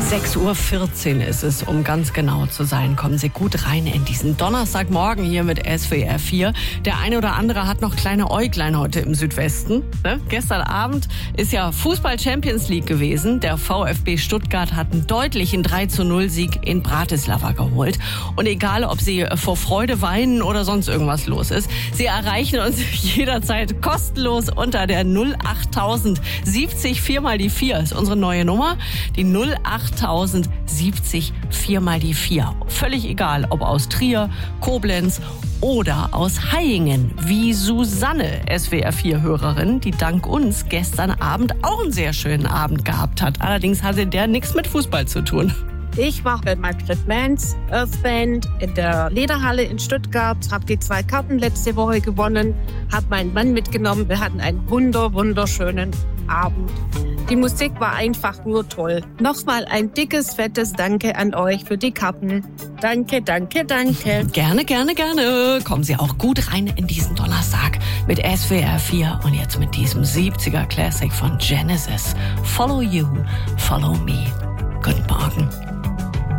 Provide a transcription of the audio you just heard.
6:14 Uhr ist es, um ganz genau zu sein. Kommen Sie gut rein in diesen Donnerstagmorgen hier mit SWR 4. Der eine oder andere hat noch kleine Äuglein heute im Südwesten. Ne? Gestern Abend ist ja Fußball-Champions League gewesen. Der VfB Stuttgart hat einen deutlichen 3:0-Sieg in Bratislava geholt. Und egal, ob Sie vor Freude weinen oder sonst irgendwas los ist, Sie erreichen uns jederzeit kostenlos unter der 08070 4x4 ist unsere neue Nummer. Die 08070 4x4. Völlig egal, ob aus Trier, Koblenz oder aus Hayingen, wie Susanne, SWR4-Hörerin, die dank uns gestern Abend auch einen sehr schönen Abend gehabt hat. Allerdings hatte der nichts mit Fußball zu tun. Ich war bei Margaret Mans Earth Band in der Lederhalle in Stuttgart, habe die 2 Karten letzte Woche gewonnen, habe meinen Mann mitgenommen. Wir hatten einen wunderschönen Abend. Die Musik war einfach nur toll. Nochmal ein dickes, fettes Danke an euch für die Karten. Danke. Gerne. Kommen Sie auch gut rein in diesen Donnerstag mit SWR 4 und jetzt mit diesem 70er Classic von Genesis. Follow You, Follow Me. Guten Morgen.